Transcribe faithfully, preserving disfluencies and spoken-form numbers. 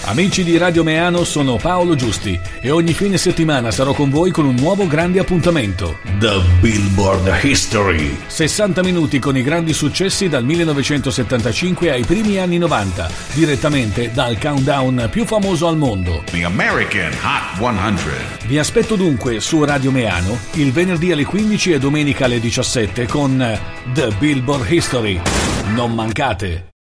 Amici di Radio Meano, sono Paolo Giusti e ogni fine settimana sarò con voi con un nuovo grande appuntamento. The Billboard History. sessanta minuti con i grandi successi dal millenovecentosettantacinque ai primi anni novanta, direttamente dal countdown più famoso al mondo, The American Hot cento. Vi aspetto dunque su Radio Meano il venerdì alle quindici e domenica alle diciassette con The Billboard History. Non mancate!